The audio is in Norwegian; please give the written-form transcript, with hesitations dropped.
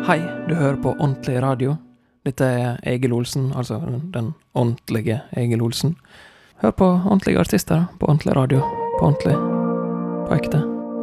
Hei, du hører på Ordentlig Radio. Dette er Egil Olsen, altså den ordentlige Egil Olsen. Hør på ordentlige artister på ordentlig radio, på ordentlig, på ekte.